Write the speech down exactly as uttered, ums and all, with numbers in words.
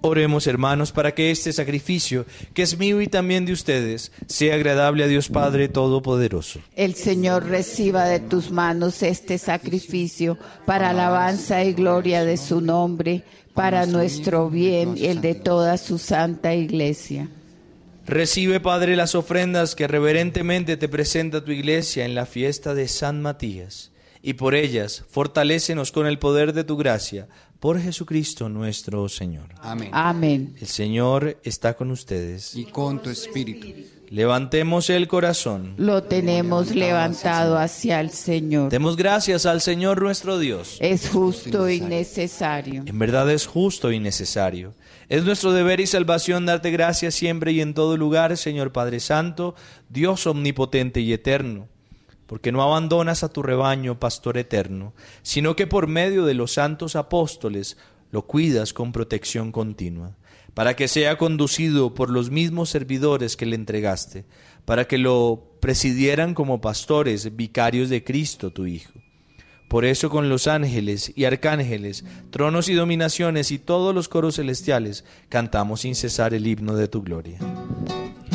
Oremos, hermanos, para que este sacrificio, que es mío y también de ustedes, sea agradable a Dios Padre Todopoderoso. El Señor reciba de tus manos este sacrificio para alabanza y gloria de su nombre, para nuestro bien y el de toda su santa Iglesia. Recibe, Padre, las ofrendas que reverentemente te presenta tu Iglesia en la fiesta de San Matías, y por ellas fortalécenos con el poder de tu gracia, por Jesucristo nuestro Señor. Amén. Amén. El Señor está con ustedes. Y con tu espíritu. Levantemos el corazón. Lo tenemos levantado hacia el Señor. Demos gracias al Señor nuestro Dios. Es justo y necesario. En verdad es justo y necesario. Es nuestro deber y salvación darte gracias siempre y en todo lugar, Señor Padre Santo, Dios omnipotente y eterno, porque no abandonas a tu rebaño, pastor eterno, sino que por medio de los santos apóstoles lo cuidas con protección continua, para que sea conducido por los mismos servidores que le entregaste, para que lo presidieran como pastores, vicarios de Cristo, tu Hijo. Por eso con los ángeles y arcángeles, tronos y dominaciones y todos los coros celestiales, cantamos sin cesar el himno de tu gloria.